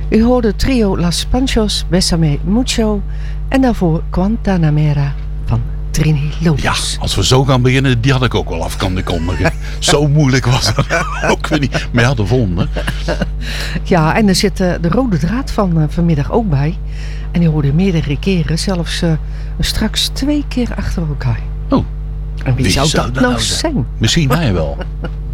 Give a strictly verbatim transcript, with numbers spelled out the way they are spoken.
U hoorde trio Las Panchos, Bésame Mucho en daarvoor Guantanamera van Trini Lopez. Ja, als we zo gaan beginnen, die had ik ook wel af kunnen kondigen. Zo moeilijk was het ook weer niet. Maar ja, de volgende. Ja, en er zit uh, de rode draad van uh, vanmiddag ook bij. En die hoorde meerdere keren, zelfs uh, straks twee keer achter elkaar. Oh. En wie, wie zou dat, dat nou zijn? zijn? Misschien wij wel.